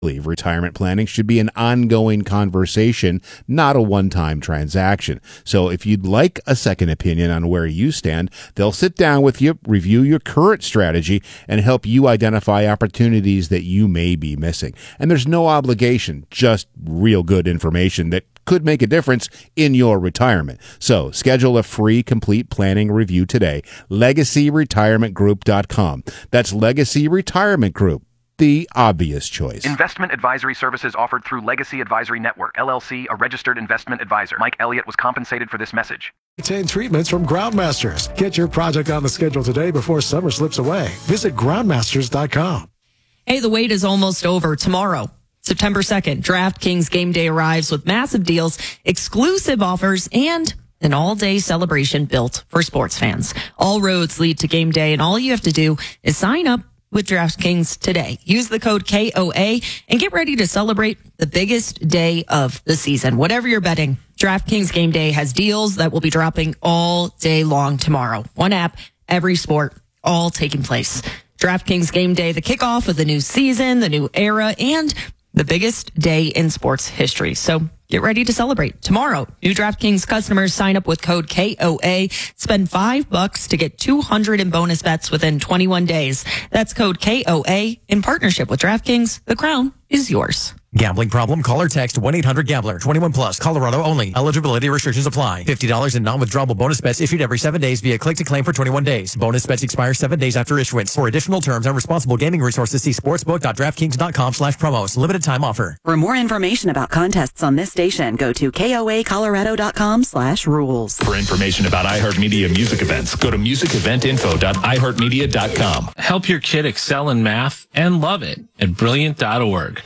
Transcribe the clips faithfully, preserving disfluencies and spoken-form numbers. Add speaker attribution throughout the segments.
Speaker 1: believe retirement planning should be an ongoing conversation, not a one-time transaction. So if you'd like a second opinion on where you stand, they'll sit down with you, review your current strategy, and help you identify opportunities that you may be missing. And there's no obligation, just real good information that could make a difference in your retirement. So schedule a free complete planning review today. legacy retirement group dot com. That's Legacy Retirement Group. The obvious choice.
Speaker 2: Investment advisory services offered through Legacy Advisory Network, L L C, a registered investment advisor. Mike Elliott was compensated for this message.
Speaker 3: Obtain treatments from Groundmasters. Get your project on the schedule today before summer slips away. Visit groundmasters dot com.
Speaker 4: Hey, the wait is almost over. Tomorrow, September second, DraftKings Game Day arrives with massive deals, exclusive offers, and an all-day celebration built for sports fans. All roads lead to Game Day, and all you have to do is sign up with DraftKings today. Use the code K O A and get ready to celebrate the biggest day of the season. Whatever you're betting, DraftKings Game Day has deals that will be dropping all day long tomorrow. One app, every sport, all taking place. DraftKings Game Day, the kickoff of the new season, the new era, and the biggest day in sports history. So get ready to celebrate. Tomorrow, new DraftKings customers sign up with code K O A. Spend five bucks to get two hundred in bonus bets within twenty-one days. That's code K O A in partnership with DraftKings. The crown is yours.
Speaker 5: Gambling problem? Call or text one eight hundred gambler. twenty-one plus. Colorado only. Eligibility restrictions apply. fifty dollars in non-withdrawable bonus bets issued every seven days via click to claim for twenty-one days. Bonus bets expire seven days after issuance. For additional terms and responsible gaming resources, see sportsbook dot draftkings dot com slash promos. Limited time offer.
Speaker 6: For more information about contests on this station, go to K O A Colorado dot com slash rules.
Speaker 7: For information about iHeartMedia music events, go to music event info dot i heart media dot com.
Speaker 8: Help your kid excel in math and love it at brilliant dot org.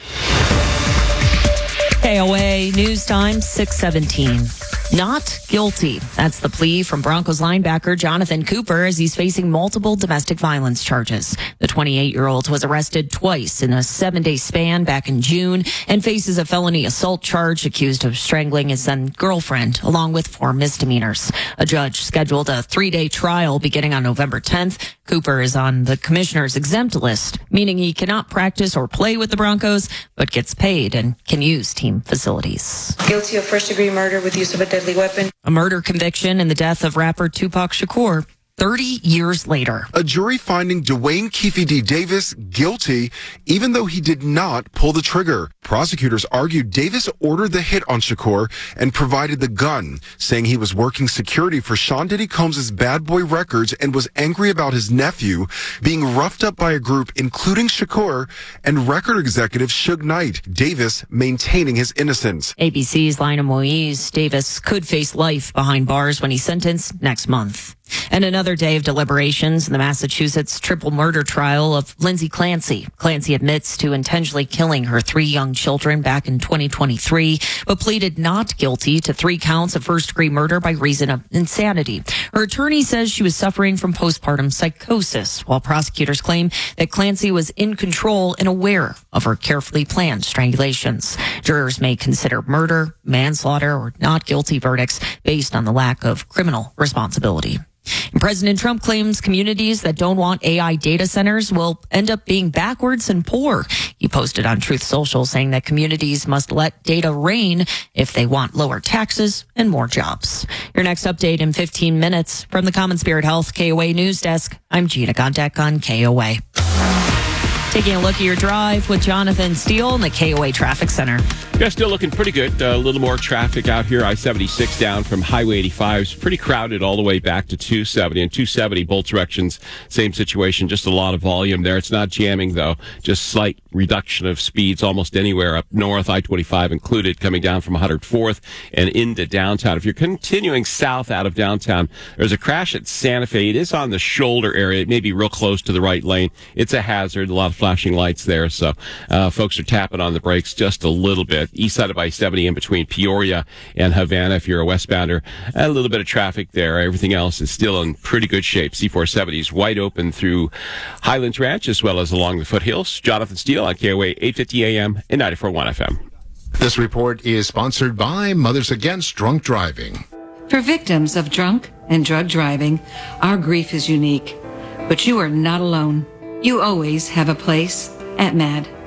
Speaker 4: K O A News Time, six seventeen. Not guilty. That's the plea from Broncos linebacker Jonathan Cooper as he's facing multiple domestic violence charges. The twenty-eight-year-old was arrested twice in a seven-day span back in June and faces a felony assault charge accused of strangling his then girlfriend, along with four misdemeanors. A judge scheduled a three-day trial beginning on November tenth. Cooper is on the commissioner's exempt list, meaning he cannot practice or play with the Broncos, but gets paid and can use team facilities.
Speaker 9: Guilty of first-degree murder with use of a deadly weapon.
Speaker 4: A murder conviction in the death of rapper Tupac Shakur thirty years later.
Speaker 10: A jury finding Dwayne Keefe D. Davis guilty, even though he did not pull the trigger. Prosecutors argued Davis ordered the hit on Shakur and provided the gun, saying he was working security for Sean Diddy Combs' Bad Boy Records and was angry about his nephew being roughed up by a group including Shakur and record executive Suge Knight. Davis maintaining his innocence.
Speaker 4: A B C's Lionel Moise Davis could face life behind bars when he's sentenced next month. And another day of deliberations in the Massachusetts triple murder trial of Lindsay Clancy. Clancy admits to intentionally killing her three young children back in twenty twenty-three, but pleaded not guilty to three counts of first-degree murder by reason of insanity. Her attorney says she was suffering from postpartum psychosis, while prosecutors claim that Clancy was in control and aware of her carefully planned strangulations. Jurors may consider murder, manslaughter, or not guilty verdicts based on the lack of criminal responsibility. And President Trump claims communities that don't want A I data centers will end up being backwards and poor. He posted on Truth Social saying that communities must let data reign if they want lower taxes and more jobs. Your next update in fifteen minutes from the Common Spirit Health K O A News Desk. I'm Gina Gondek on K O A. Taking a look at your drive with Jonathan Steele in the K O A Traffic Center.
Speaker 11: Yeah, still looking pretty good. Uh, a little more traffic out here. I seventy-six down from Highway eighty-five. It's pretty crowded all the way back to two seventy. And two seventy, both directions, same situation. Just a lot of volume there. It's not jamming, though. Just slight reduction of speeds almost anywhere up north, I twenty-five included, coming down from one hundred fourth and into downtown. If you're continuing south out of downtown, there's a crash at Santa Fe. It is on the shoulder area. It may be real close to the right lane. It's a hazard. A lot of flashing lights there. So uh, folks are tapping on the brakes just a little bit. East side of I seventy in between Peoria and Havana. If you're a westbounder, a little bit of traffic there. Everything else is still in pretty good shape. C four seventy is wide open through Highlands Ranch as well as along the foothills. Jonathan Steele on K O A eight fifty A M and ninety-four point one F M.
Speaker 12: This report is sponsored by Mothers Against Drunk Driving.
Speaker 13: For victims of drunk and drug driving, our grief is unique. But you are not alone. You always have a place at M A D.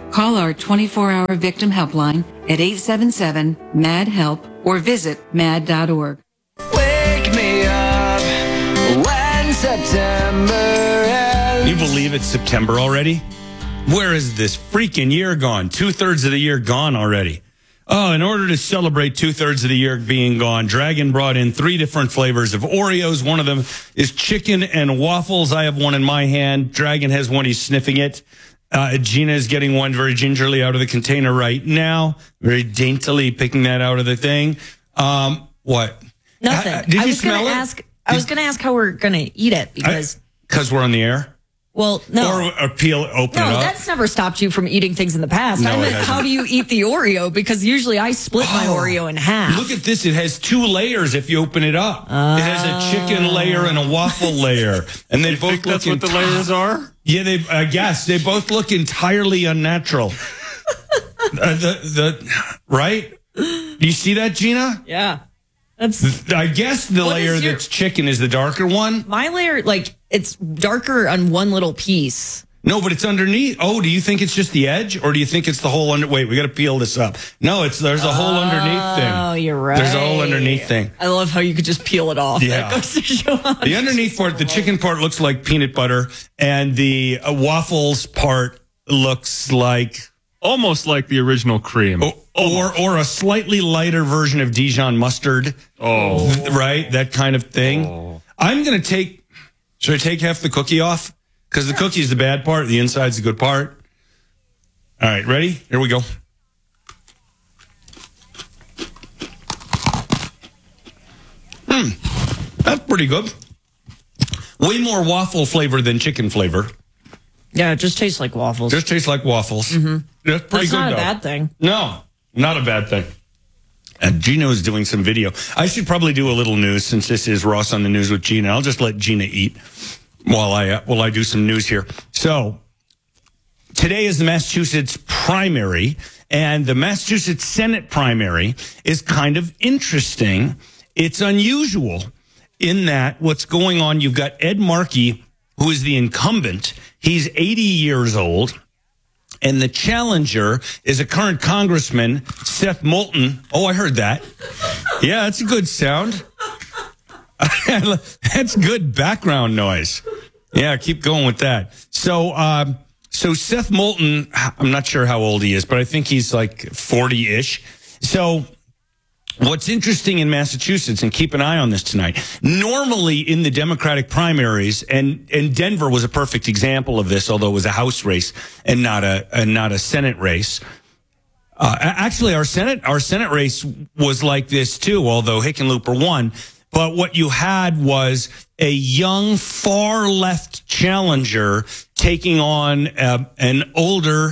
Speaker 13: Call our twenty-four hour victim helpline at eight seven seven, M A D, HELP or visit mad dot org.
Speaker 14: Wake me up when September ends.
Speaker 15: Can you believe it's September already? Where is this freaking year gone? Two-thirds of the year gone already. Oh, in order to celebrate two-thirds of the year being gone, Dragon brought in three different flavors of Oreos. One of them is chicken and waffles. I have one in my hand. Dragon has one. He's sniffing it. Uh, Gina is getting one very gingerly out of the container right now, very daintily picking that out of the thing. Um, what?
Speaker 4: Nothing.
Speaker 15: Uh, did you
Speaker 4: I was
Speaker 15: smell
Speaker 4: gonna
Speaker 15: it?
Speaker 4: ask. I was going to ask how we're going to eat it because
Speaker 15: Because we're on the air?
Speaker 4: Well, no.
Speaker 15: Or, or peel, open
Speaker 4: No,
Speaker 15: it up?
Speaker 4: that's never stopped you from eating things in the past.
Speaker 15: No,
Speaker 4: I
Speaker 15: it
Speaker 4: meant,
Speaker 15: hasn't.
Speaker 4: how do you eat the Oreo? Because usually I split my
Speaker 15: Oh,
Speaker 4: Oreo in half.
Speaker 15: Look at this. It has two layers if you open it up.
Speaker 4: Uh,
Speaker 15: it has a chicken layer and a waffle layer. And they both look
Speaker 11: that's what the
Speaker 15: enti-
Speaker 11: layers are?
Speaker 15: Yeah, they. I guess they both look entirely unnatural. uh, the the right? Do you see that, Gina?
Speaker 4: Yeah. That's.
Speaker 15: I guess the
Speaker 4: What
Speaker 15: layer
Speaker 4: is your-
Speaker 15: that's chicken is the darker one.
Speaker 4: My layer, like, it's darker on one little piece.
Speaker 15: No, but it's underneath. Oh, do you think it's just the edge, or do you think it's the whole under? Wait, we got to peel this up. No, it's there's a whole underneath thing.
Speaker 4: Oh, you're right.
Speaker 15: There's a whole underneath thing.
Speaker 4: I love how you could just peel it off.
Speaker 15: Yeah.
Speaker 4: That goes to show how
Speaker 15: The underneath part, the chicken part looks like peanut butter, and the uh, waffles part looks like
Speaker 11: almost like the original cream,
Speaker 15: or or, or a slightly lighter version of Dijon mustard.
Speaker 11: Oh,
Speaker 15: right, that kind of thing.
Speaker 11: Oh.
Speaker 15: I'm gonna take. Should I take half the cookie off? Because the cookie is the bad part, the inside's the good part. All right, ready? Here we go. Hmm, that's pretty good. Way more waffle flavor than chicken flavor.
Speaker 4: Yeah, it just tastes like waffles.
Speaker 15: Just tastes like waffles. Mm-hmm. That's pretty
Speaker 4: That's
Speaker 15: good,
Speaker 4: not a
Speaker 15: though.
Speaker 4: bad thing.
Speaker 15: No, not a bad thing. And Gina is doing some video. I should probably do a little news since this is Ross on the News with Gina. I'll just let Gina eat while I uh, while I do some news here. So today is the Massachusetts primary, and the Massachusetts Senate primary is kind of interesting. It's unusual in that what's going on, you've got Ed Markey, who is the incumbent. He's eighty years old. And the challenger is a current congressman, Seth Moulton. Oh, I heard that. Yeah, that's a good sound. That's good background noise. Yeah, keep going with that. So, um, so Seth Moulton, I'm not sure how old he is, but I think he's like forty-ish. So what's interesting in Massachusetts, and keep an eye on this tonight, normally in the Democratic primaries, and, and Denver was a perfect example of this, although it was a House race and not a, and not a Senate race. Uh, actually, our Senate, our Senate race was like this too, although Hickenlooper won. But what you had was a young, far left challenger taking on uh, an older,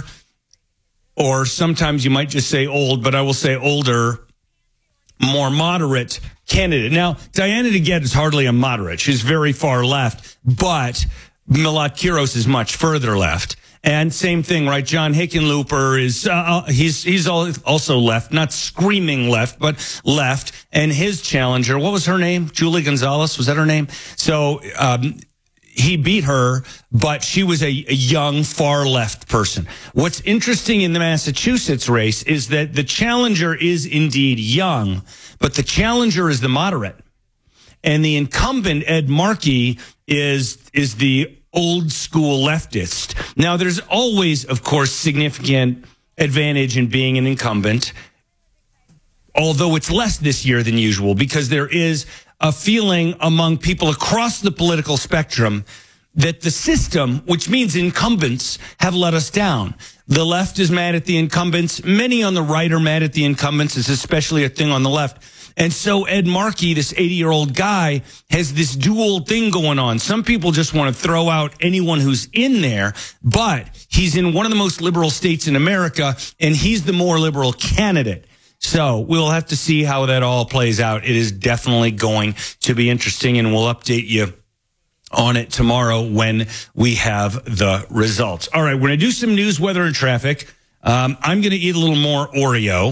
Speaker 15: or sometimes you might just say old, but I will say older, more moderate candidate. Now, Diana DeGette is hardly a moderate. She's very far left, but Milot Kiros is much further left. And same thing, right? John Hickenlooper is, uh, he's, he's also left, not screaming left, but left. And his challenger, what was her name? Julie Gonzalez, was that her name? So, um, he beat her, but she was a, a young, far left person. What's interesting in the Massachusetts race is that the challenger is indeed young, but the challenger is the moderate. And the incumbent, Ed Markey, is, is the old school leftist. Now, there's always, of course, significant advantage in being an incumbent, although it's less this year than usual, because there is a feeling among people across the political spectrum that the system, which means incumbents, have let us down. The left is mad at the incumbents. Many on the right are mad at the incumbents. It's especially a thing on the left. And so Ed Markey, this eighty-year-old guy, has this dual thing going on. Some people just want to throw out anyone who's in there, but he's in one of the most liberal states in America, and he's the more liberal candidate. So we'll have to see how that all plays out. It is definitely going to be interesting, and we'll update you on it tomorrow when we have the results. All right, we're going to do some news, weather, and traffic. Um, I'm going to eat a little more Oreo,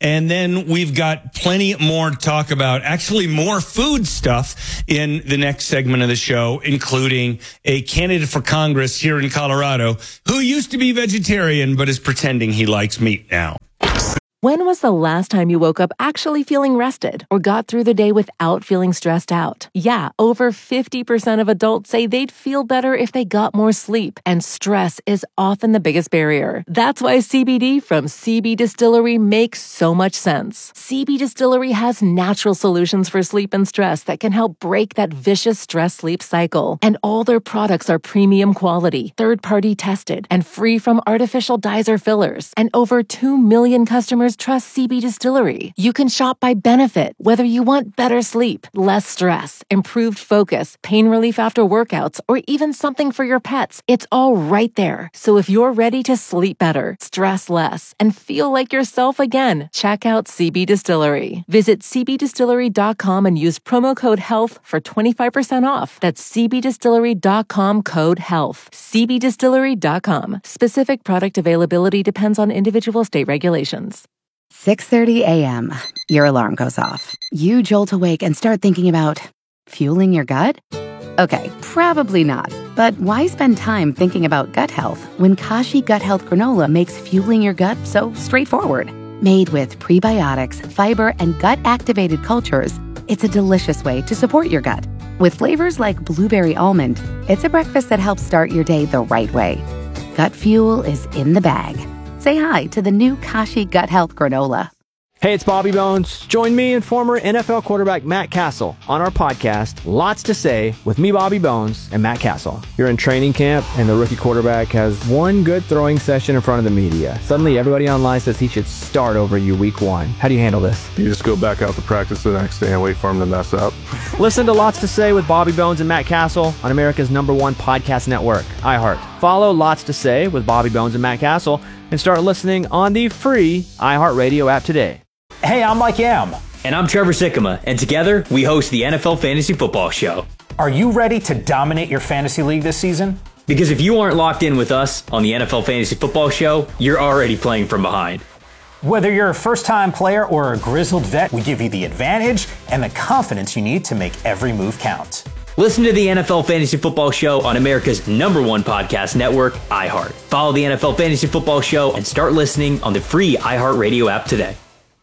Speaker 15: And then we've got plenty more to talk about, actually more food stuff in the next segment of the show, including a candidate for Congress here in Colorado who used to be vegetarian but is pretending he likes meat now.
Speaker 16: When was the last time you woke up actually feeling rested or got through the day without feeling stressed out? Yeah, over fifty percent of adults say they'd feel better if they got more sleep, and stress is often the biggest barrier. That's why C B D from C B Distillery makes so much sense. C B Distillery has natural solutions for sleep and stress that can help break that vicious stress-sleep cycle. And all their products are premium quality, third-party tested, and free from artificial dyes or fillers. And over two million customers trust C B Distillery. You can shop by benefit, whether you want better sleep, less stress, improved focus, pain relief after workouts, or even something for your pets. It's all right there. So if you're ready to sleep better, stress less, and feel like yourself again, check out C B Distillery. Visit c b distillery dot com and use promo code HEALTH for twenty-five percent off. That's c b distillery dot com code HEALTH. c b distillery dot com. Specific product availability depends on individual state regulations.
Speaker 17: six thirty a.m. Your alarm goes off. You jolt awake and start thinking about fueling your gut? Okay, probably not. But why spend time thinking about gut health when Kashi Gut Health Granola makes fueling your gut so straightforward? Made with prebiotics, fiber, and gut-activated cultures, it's a delicious way to support your gut. With flavors like blueberry almond, it's a breakfast that helps start your day the right way. Gut fuel is in the bag. Say hi to the new Kashi Gut Health Granola.
Speaker 18: Hey, it's Bobby Bones. Join me and former N F L quarterback Matt Castle on our podcast, Lots to Say, with me, Bobby Bones, and Matt Castle. You're in training camp, and the rookie quarterback has one good throwing session in front of the media. Suddenly, everybody online says he should start over you week one. How do you handle this?
Speaker 19: You just go back out to practice the next day and wait for him to mess up.
Speaker 18: Listen to Lots to Say with Bobby Bones and Matt Castle on America's number one podcast network, iHeart. Follow Lots to Say with Bobby Bones and Matt Castle and start listening on the free iHeartRadio app today.
Speaker 20: Hey, I'm Mike Yam. And I'm Trevor Sikkema, and together we host the N F L Fantasy Football Show. Are you ready to dominate your fantasy league this season? Because if you aren't locked in with us on the N F L Fantasy Football Show, you're already playing from behind. Whether you're a first-time player or a grizzled vet, we give you the advantage and the confidence you need to make every move count. Listen to the N F L Fantasy Football Show on America's number one podcast network, iHeart. Follow the N F L Fantasy Football Show and start listening on the free iHeartRadio app today.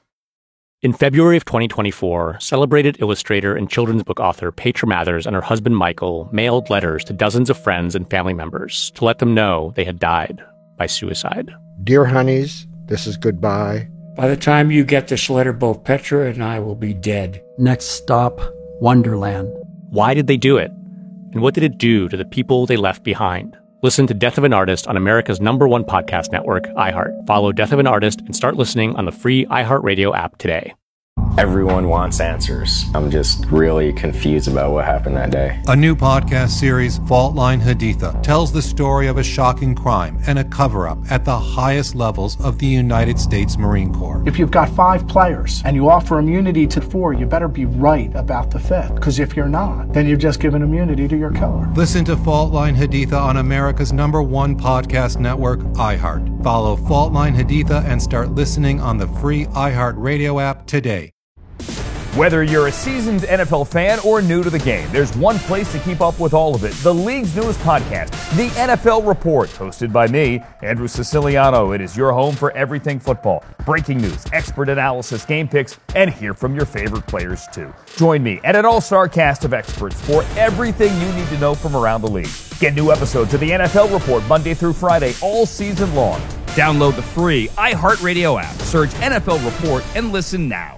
Speaker 21: In February of twenty twenty-four, celebrated illustrator and children's book author Petra Mathers and her husband Michael mailed letters to dozens of friends and family members to let them know they had died by suicide.
Speaker 22: Dear honeys, this is goodbye.
Speaker 23: By the time you get this letter, both Petra and I will be dead.
Speaker 24: Next stop, Wonderland.
Speaker 21: Why did they do it? And what did it do to the people they left behind? Listen to Death of an Artist on America's number one podcast network, iHeart. Follow Death of an Artist and start listening on the free iHeartRadio app today.
Speaker 25: Everyone wants answers. I'm just really confused about what happened that day.
Speaker 26: A new podcast series, Fault Line Haditha, tells the story of a shocking crime and a cover-up at the highest levels of the United States Marine Corps.
Speaker 27: If you've got five players and you offer immunity to four, you better be right about the fifth. Because if you're not, then you've just given immunity to your killer.
Speaker 26: Listen to Fault Line Haditha on America's number one podcast network, iHeart. Follow Fault Line Haditha and start listening on the free iHeartRadio app today.
Speaker 28: Whether you're a seasoned N F L fan or new to the game, there's one place to keep up with all of it. The league's newest podcast, The N F L Report, hosted by me, Andrew Siciliano. It is your home for everything football. Breaking news, expert analysis, game picks, and hear from your favorite players too. Join me and an all-star cast of experts for everything you need to know from around the league. Get new episodes of The N F L Report Monday through Friday all season long. Download the free iHeartRadio app, search N F L Report, and listen now.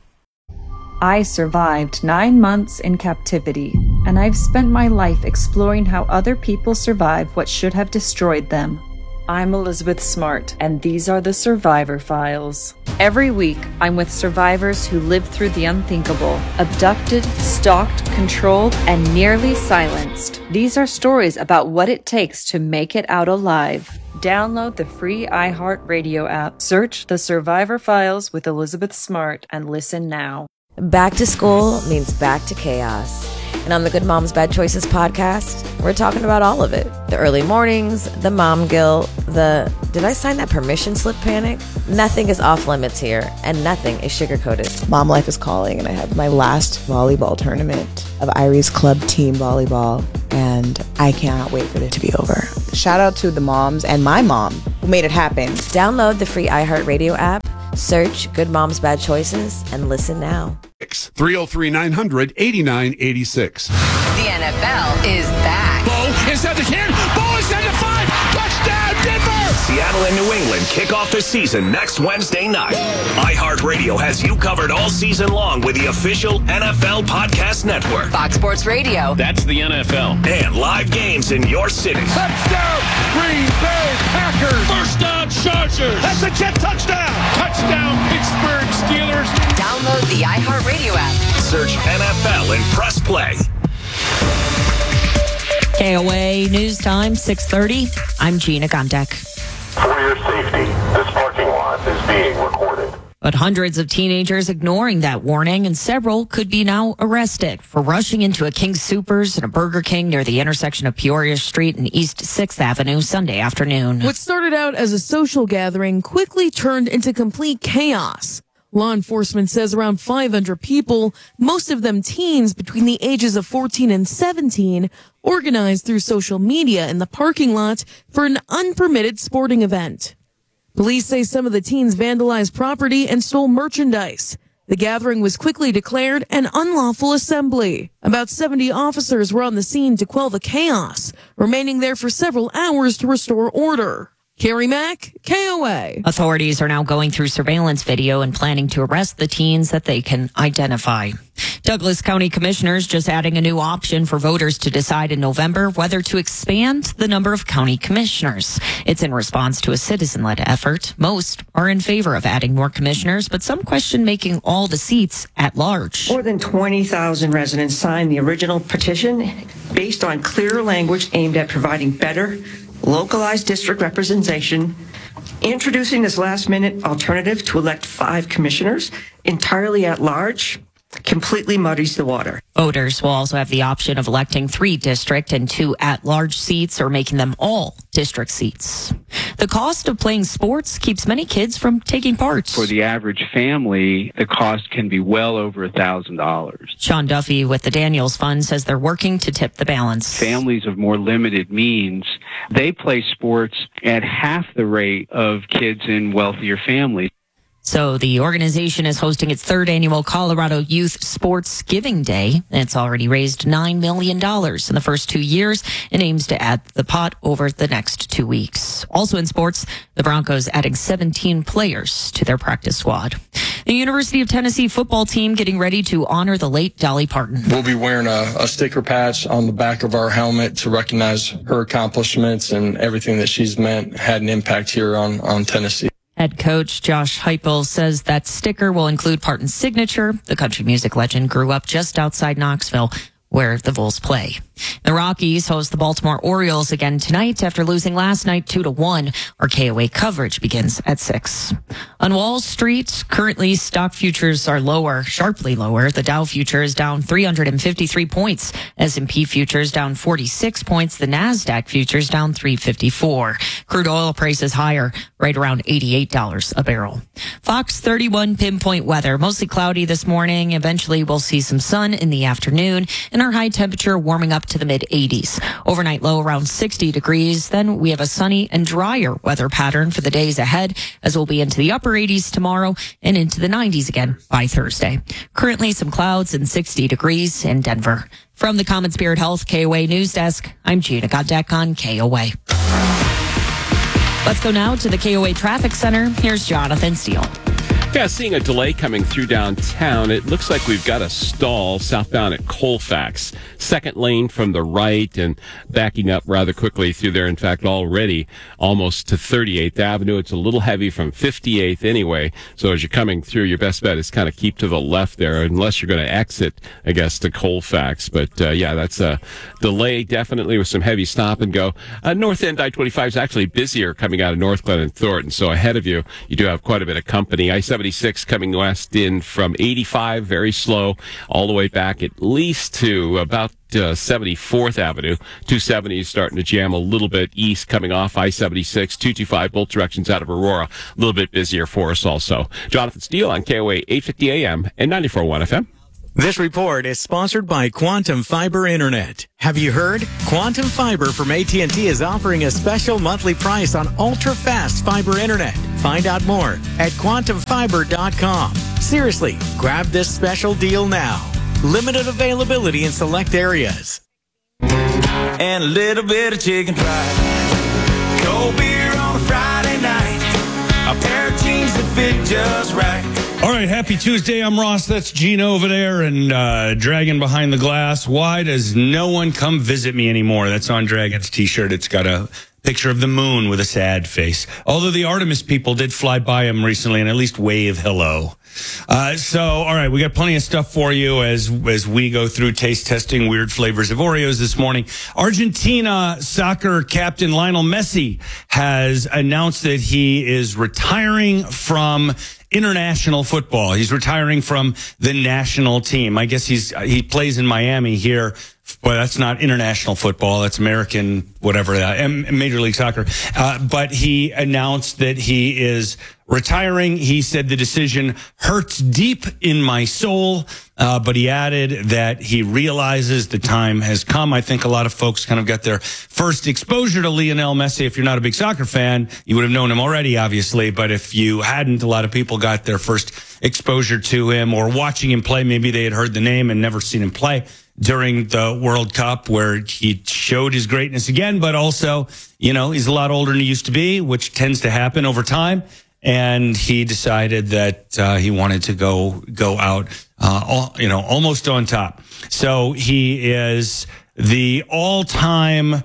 Speaker 29: I survived nine months in captivity, and I've spent my life exploring how other people survive what should have destroyed them. I'm Elizabeth Smart, and these are the Survivor Files. Every week, I'm with survivors who lived through the unthinkable, abducted, stalked, controlled, and nearly silenced. These are stories about what it takes to make it out alive. Download the free iHeartRadio app, search The Survivor Files with Elizabeth Smart, and listen now.
Speaker 30: Back to school means back to chaos.
Speaker 1: And on the Good Moms Bad Choices podcast, we're talking about all of it. The early mornings, the mom guilt, the did I sign that permission slip panic? Nothing is off limits here, and nothing is sugar-coated.
Speaker 2: Mom life is calling, and I have my last volleyball tournament of Irie's club team volleyball, and I cannot wait for it to be over. Shout out to the moms and my mom who made it happen.
Speaker 1: Download the free iHeartRadio app, search Good Moms Bad Choices, and listen now.
Speaker 3: three oh three, nine hundred, eighty-nine eighty-six.
Speaker 5: The N F L is back.
Speaker 6: Bo inside the ten. Bo inside the five. Touchdown, Denver!
Speaker 7: Seattle and New England kick off the season next Wednesday night. iHeartRadio has you covered all season long with the official N F L Podcast Network.
Speaker 5: Fox Sports Radio.
Speaker 7: That's the N F L. And live games in your city.
Speaker 6: Touchdown, Green Bay Packers. First down, Chargers. That's a Jet touchdown. Touchdown, Pittsburgh Steelers.
Speaker 5: Download the iHeartRadio app.
Speaker 7: Search N F L and press play.
Speaker 4: K O A News Time, six thirty. I'm Gina Gondek.
Speaker 8: For your safety, this parking lot is being recorded.
Speaker 4: But hundreds of teenagers ignoring that warning, and several could be now arrested for rushing into a King Soopers and a Burger King near the intersection of Peoria Street and East sixth Avenue Sunday afternoon.
Speaker 9: What started out as a social gathering quickly turned into complete chaos. Law enforcement says around five hundred people, most of them teens between the ages of fourteen and seventeen, organized through social media in the parking lot for an unpermitted sporting event. Police say some of the teens vandalized property and stole merchandise. The gathering was quickly declared an unlawful assembly. About seventy officers were on the scene to quell the chaos, remaining there for several hours to restore order. Carrie Mack, K O A.
Speaker 4: Authorities are now going through surveillance video and planning to arrest the teens that they can identify. Douglas County commissioners just adding a new option for voters to decide in November whether to expand the number of county commissioners. It's in response to a citizen-led effort. Most are in favor of adding more commissioners, but some question making all the seats at large.
Speaker 10: More than twenty thousand residents signed the original petition based on clear language aimed at providing better localized district representation. Introducing this last-minute alternative to elect five commissioners entirely at large completely muddies the water.
Speaker 4: Voters will also have the option of electing three district and two at-large seats or making them all district seats. The cost of playing sports keeps many kids from taking part.
Speaker 30: For the average family, the cost can be well over one thousand dollars.
Speaker 4: Sean Duffy with the Daniels Fund says they're working to tip the balance.
Speaker 30: Families of more limited means, they play sports at half the rate of kids in wealthier families.
Speaker 4: So the organization is hosting its third annual Colorado Youth Sports Giving Day. It's already raised nine million dollars in the first two years and aims to add the pot over the next two weeks. Also in sports, the Broncos adding seventeen players to their practice squad. The University of Tennessee football team getting ready to honor the late Dolly Parton.
Speaker 31: We'll be wearing a, a sticker patch on the back of our helmet to recognize her accomplishments and everything that she's meant, had an impact here on, on Tennessee.
Speaker 4: Head coach Josh Heupel says that sticker will include Parton's signature. The country music legend grew up just outside Knoxville, where the Bulls play. The Rockies host the Baltimore Orioles again tonight after losing last night two to one. Our K O A coverage begins at six. On Wall Street, currently stock futures are lower, sharply lower. The Dow future is down three hundred fifty-three points. S and P futures down forty-six points. The Nasdaq futures down three fifty-four. Crude oil prices higher, right around eighty-eight dollars a barrel. Fox thirty-one pinpoint weather, mostly cloudy this morning. Eventually we'll see some sun in the afternoon and our high temperature warming up to the mid eighties. Overnight low around sixty degrees. Then we have a sunny and drier weather pattern for the days ahead, as we'll be into the upper eighties tomorrow and into the nineties again by Thursday. Currently some clouds and sixty degrees in Denver. From the Common Spirit Health K O A News Desk, I'm Gina Godek on K O A. Let's go now to the K O A Traffic Center. Here's Jonathan Steele.
Speaker 11: Yeah, seeing a delay coming through downtown. It looks like we've got a stall southbound at Colfax. Second lane from the right and backing up rather quickly through there. In fact, already almost to thirty-eighth Avenue. It's a little heavy from fifty-eighth anyway. So as you're coming through, your best bet is kind of keep to the left there, unless you're going to exit, I guess, to Colfax. But uh, yeah, that's a delay definitely with some heavy stop and go. Uh, North End I twenty-five is actually busier coming out of North Glen and Thornton. So ahead of you, you do have quite a bit of company. I seventy seventy-six coming west in from eighty-five, very slow, all the way back at least to about uh, seventy-fourth Avenue. two seventy is starting to jam a little bit east coming off I seventy-six. two twenty-five, both directions out of Aurora. A little bit busier for us also. Jonathan Steele on K O A eight fifty A M and ninety-four point one F M.
Speaker 12: This report is sponsored by Quantum Fiber Internet. Have you heard? Quantum Fiber from A T and T is offering a special monthly price on ultra-fast fiber internet. Find out more at quantum fiber dot com. Seriously, grab this special deal now. Limited availability in select areas.
Speaker 13: And a little bit of chicken fried. Cold beer on a Friday night. A pair of jeans that fit just right.
Speaker 14: All right, happy Tuesday. I'm Ross. That's Gina over there and uh, Dragon behind the glass. Why does no one come visit me anymore? That's on Dragon's T-shirt. It's got a picture of the moon with a sad face. Although the Artemis people did fly by him recently and at least wave hello. Uh, so, all right, we got plenty of stuff for you as as we go through taste testing weird flavors of Oreos this morning. Argentina soccer captain Lionel Messi has announced that he is retiring from international football. He's retiring from the national team. I guess he's he plays in Miami here. Well, that's not international football. That's American, whatever that, Major League Soccer. Uh, but he announced that he is retiring. He said the decision hurts deep in my soul. Uh, but he added that he realizes the time has come. I think a lot of folks kind of got their first exposure to Lionel Messi. If you're not a big soccer fan, you would have known him already, obviously. But if you hadn't, a lot of people got their first exposure to him or watching him play. Maybe they had heard the name and never seen him play during the World Cup, where he showed his greatness again. But also, you know, he's a lot older than he used to be, which tends to happen over time. And he decided that uh, he wanted to go go out, uh, all, you know, almost on top. So he is the all-time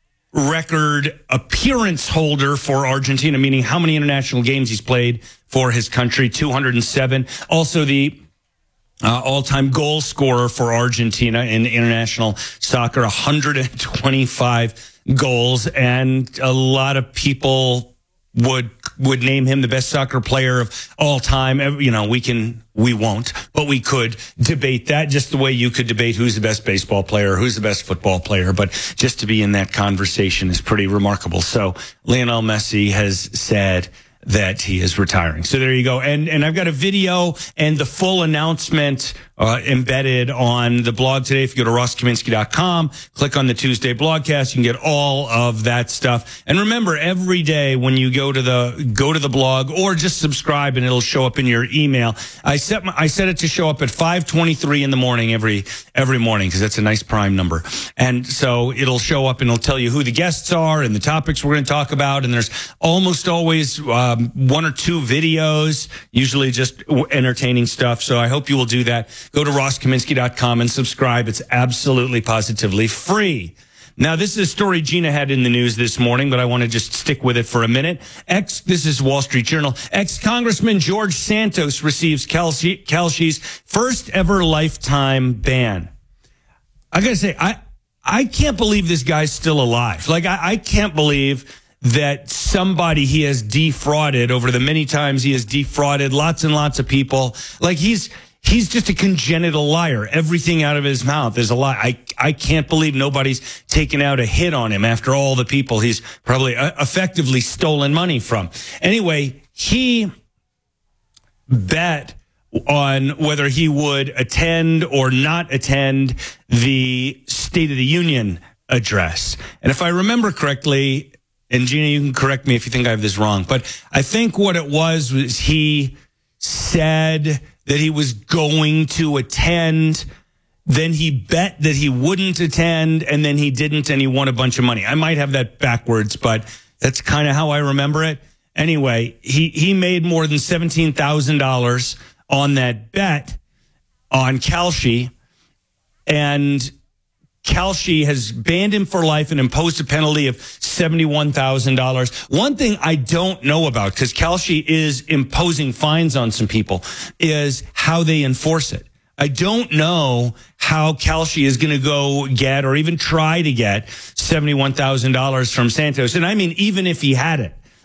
Speaker 14: record appearance holder for Argentina, meaning how many international games he's played for his country, two hundred seven. Also the uh, all-time goal scorer for Argentina in international soccer, one hundred twenty-five goals. And a lot of people would would name him the best soccer player of all time. You know, we can, we won't, but we could debate that just the way you could debate who's the best baseball player, who's the best football player. But just to be in that conversation is pretty remarkable. So Lionel Messi has said that he is retiring. So there you go. And and I've got a video and the full announcement uh, embedded on the blog today. If you go to ross kaminsky dot com, click on the Tuesday blogcast, you can get all of that stuff. And remember, every day when you go to the go to the blog or just subscribe and it'll show up in your email. I set my, I set it to show up at five twenty-three in the morning every every morning because that's a nice prime number. And so it'll show up and it'll tell you who the guests are and the topics we're going to talk about. And there's almost always um, one or two videos, usually just entertaining stuff. So I hope you will do that. Go to ross kaminsky dot com and subscribe. It's absolutely positively free. Now, this is a story Gina had in the news this morning, but I want to just stick with it for a minute. Ex, this is Wall Street Journal. Ex-Congressman George Santos receives Kelce, Kelce's first ever lifetime ban. I got to say, I I can't believe this guy's still alive. Like, I, I can't believe that somebody he has defrauded over the many times he has defrauded lots and lots of people. Like, he's... He's just a congenital liar. Everything out of his mouth is a lie. I, I can't believe nobody's taken out a hit on him after all the people he's probably uh, effectively stolen money from. Anyway, he bet on whether he would attend or not attend the State of the Union address. And if I remember correctly, and Gina, you can correct me if you think I have this wrong, but I think what it was was he said that he was going to attend, then he bet that he wouldn't attend, and then he didn't, and he won a bunch of money. I might have that backwards, but that's kind of how I remember it. Anyway, he, he made more than seventeen thousand dollars on that bet on Kelce, and Kelce has banned him for life and imposed a penalty of seventy-one thousand dollars. One thing I don't know about, because Kelce is imposing fines on some people, is how they enforce it. I don't know how Kelce is going to go get or even try to get seventy-one thousand dollars from Santos. And I mean, even if he had it,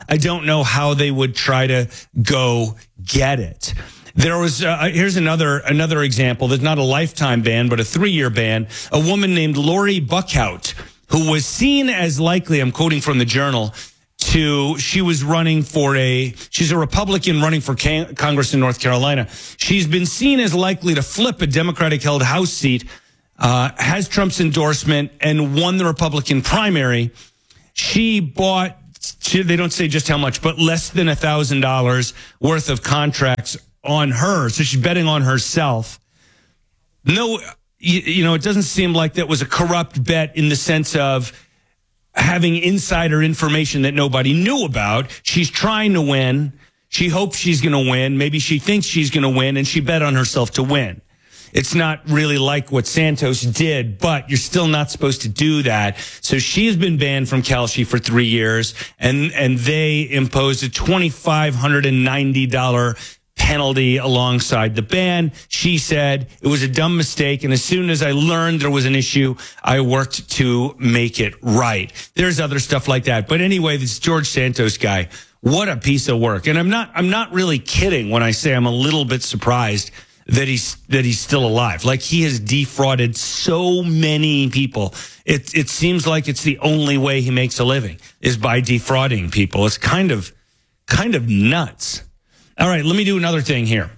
Speaker 14: I don't know how they would try to go get it. There was, uh, here's another another example. There's not a lifetime ban, but a three-year ban. A woman named Lori Buckhout, who was seen as likely, I'm quoting from the Journal, to, she was running for a, she's a Republican running for can, Congress in North Carolina. She's been seen as likely to flip a Democratic-held House seat, uh, has Trump's endorsement, and won the Republican primary. She bought, she, they don't say just how much, but less than one thousand dollars worth of contracts on her. So she's betting on herself. No, you, you know, it doesn't seem like that was a corrupt bet in the sense of having insider information that nobody knew about. She's trying to win. She hopes she's going to win. Maybe she thinks she's going to win, and she bet on herself to win. It's not really like what Santos did, but you're still not supposed to do that. So she's been banned from Kalshi for three years, and, and they imposed a two thousand five hundred ninety dollars penalty alongside the ban. She said it was a dumb mistake, and as soon as I learned there was an issue, I worked to make it right. There's other stuff like that. But anyway, this George Santos guy, what a piece of work. And I'm not I'm not really kidding when I say I'm a little bit surprised that he's that he's still alive. Like, he has defrauded so many people. It it seems like it's the only way he makes a living is by defrauding people. It's kind of kind of nuts. All right, let me do another thing here.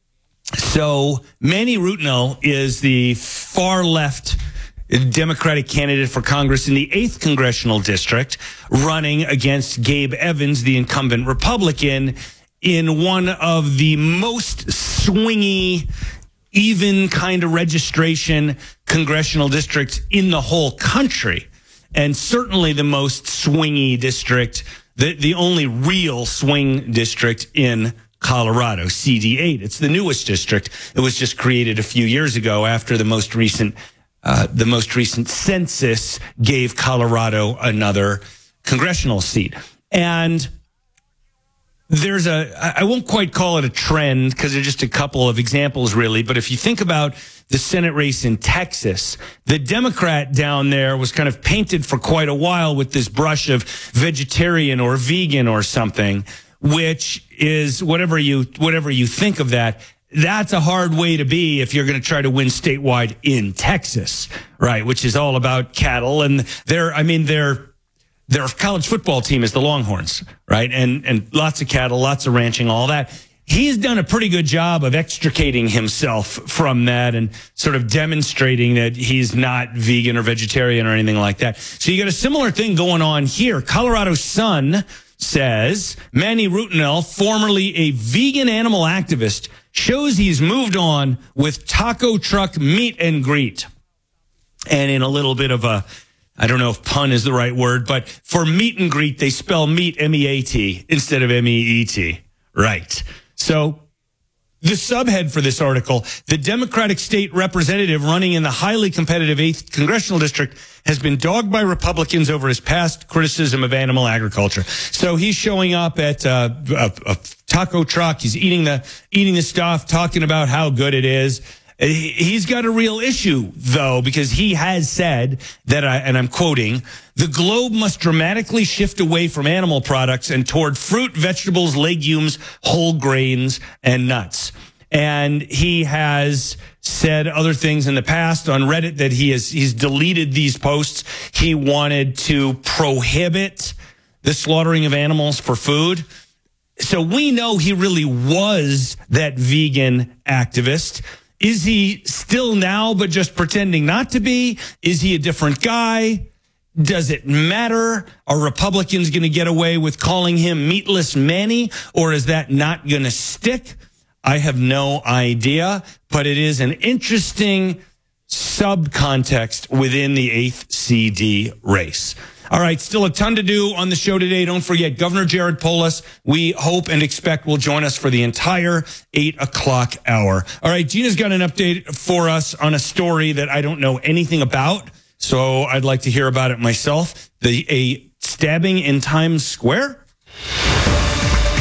Speaker 14: So Manny Rutnell is the far left Democratic candidate for Congress in the eighth Congressional District, running against Gabe Evans, the incumbent Republican, in one of the most swingy, even kind of registration congressional districts in the whole country. And certainly the most swingy district, the, the only real swing district in Colorado, C D eight. It's the newest district. It was just created a few years ago after the most recent uh, the most recent census gave Colorado another congressional seat. And there's a, I won't quite call it a trend because there's just a couple of examples really, but if you think about the Senate race in Texas, the Democrat down there was kind of painted for quite a while with this brush of vegetarian or vegan or something, which is whatever you whatever you think of that. That's a hard way to be if you're going to try to win statewide in Texas, right? Which is all about cattle, and their I mean their their college football team is the Longhorns, right? And and lots of cattle, lots of ranching, all that. He's done a pretty good job of extricating himself from that and sort of demonstrating that he's not vegan or vegetarian or anything like that. So you got a similar thing going on here. Colorado Sun says Manny Rutnell, formerly a vegan animal activist, shows he's moved on with taco truck meet and greet. And in a little bit of a, I don't know if pun is the right word, but for meet and greet, they spell meat M E A T instead of M E E T. Right. So the subhead for this article, the Democratic state representative running in the highly competitive eighth Congressional District has been dogged by Republicans over his past criticism of animal agriculture. So he's showing up at uh, a, a taco truck. He's eating the eating the stuff, talking about how good it is. He's got a real issue, though, because he has said that, I, and I'm quoting, the globe must dramatically shift away from animal products and toward fruit, vegetables, legumes, whole grains, and nuts. And he has said other things in the past on Reddit that he has he's deleted these posts. He wanted to prohibit the slaughtering of animals for food. So we know he really was that vegan activist. Is he still now, but just pretending not to be? Is he a different guy? Does it matter? Are Republicans going to get away with calling him Meatless Manny, or is that not going to stick? I have no idea, but it is an interesting subcontext within the eighth C D race. All right, still a ton to do on the show today. Don't forget, Governor Jared Polis, we hope and expect will join us for the entire eight o'clock hour. All right, Gina's got an update for us on a story that I don't know anything about, so I'd like to hear about it myself. The a stabbing in Times Square?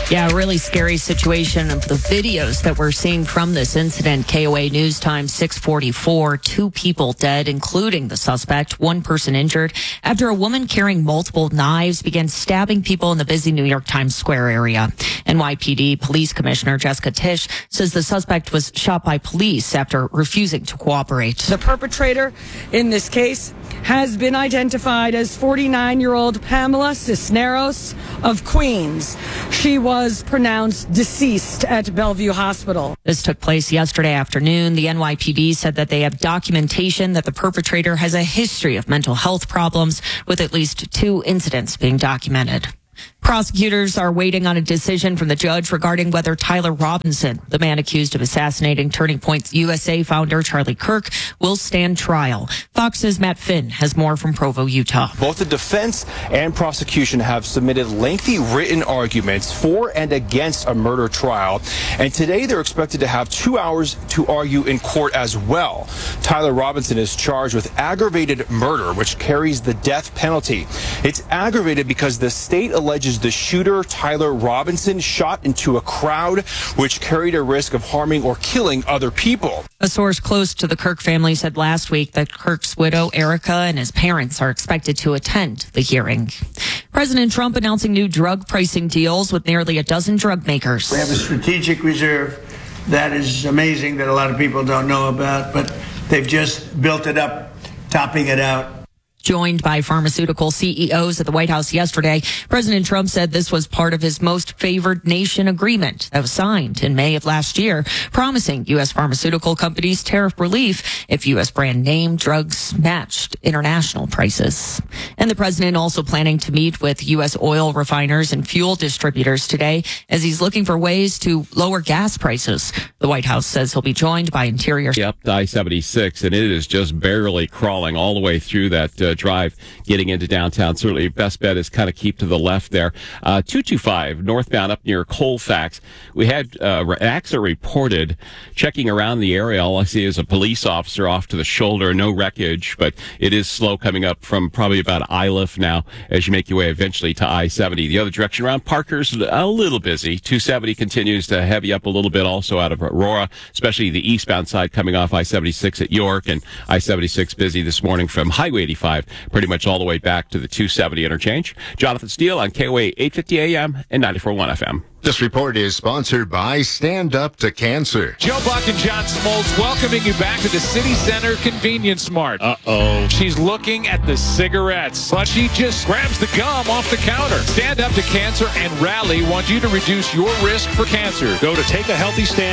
Speaker 4: Yeah, a really scary situation of the videos that we're seeing from this incident. K O A News Time six forty-four, two people dead, including the suspect, one person injured, after a woman carrying multiple knives began stabbing people in the busy New York Times Square area. N Y P D Police Commissioner Jessica Tisch says the suspect was shot by police after refusing to cooperate.
Speaker 15: The perpetrator in this case has been identified as forty-nine-year-old Pamela Cisneros of Queens. She was pronounced deceased at Bellevue Hospital.
Speaker 4: This took place yesterday afternoon. The N Y P D said that they have documentation that the perpetrator has a history of mental health problems, with at least two incidents being documented. Prosecutors are waiting on a decision from the judge regarding whether Tyler Robinson, the man accused of assassinating Turning Point U S A founder Charlie Kirk, will stand trial. Fox's Matt Finn has more from Provo, Utah.
Speaker 16: Both the defense and prosecution have submitted lengthy written arguments for and against a murder trial. And today they're expected to have two hours to argue in court as well. Tyler Robinson is charged with aggravated murder, which carries the death penalty. It's aggravated because the state alleges the shooter, Tyler Robinson, shot into a crowd, which carried a risk of harming or killing other people.
Speaker 4: A source close to the Kirk family said last week that Kirk's widow, Erica, and his parents are expected to attend the hearing. President Trump announcing new drug pricing deals with nearly a dozen drug makers.
Speaker 17: We have a strategic reserve that is amazing that a lot of people don't know about, but they've just built it up, topping it out.
Speaker 4: Joined by pharmaceutical C E Os at the White House yesterday, President Trump said this was part of his most favored nation agreement that was signed in May of last year, promising U S pharmaceutical companies tariff relief if U S brand name drugs matched international prices. And the president also planning to meet with U S oil refiners and fuel distributors today as he's looking for ways to lower gas prices. The White House says he'll be joined by Interior.
Speaker 11: Yep, I seventy-six, and it is just barely crawling all the way through that uh, drive getting into downtown. Certainly, best bet is kind of keep to the left there. Uh, two two five northbound up near Colfax. We had uh, an accident reported. Checking around the area, all I see is a police officer off to the shoulder. No wreckage, but it is slow coming up from probably about Iliff now as you make your way eventually to I seventy. The other direction around Parker's a little busy. two seventy continues to heavy up a little bit also out of Aurora, especially the eastbound side coming off I seventy-six at York, and I seventy-six busy this morning from Highway eighty-five pretty much all the way back to the two seventy interchange. Jonathan Steele on K O A eight fifty A M and ninety-four point one F M.
Speaker 18: This report is sponsored by Stand Up to Cancer.
Speaker 6: Joe Buck and John Smoltz welcoming you back to the City Center Convenience Mart.
Speaker 18: Uh-oh.
Speaker 6: She's looking at the cigarettes, but she just grabs the gum off the counter. Stand Up to Cancer and Rally want you to reduce your risk for cancer. Go to take a healthy stand.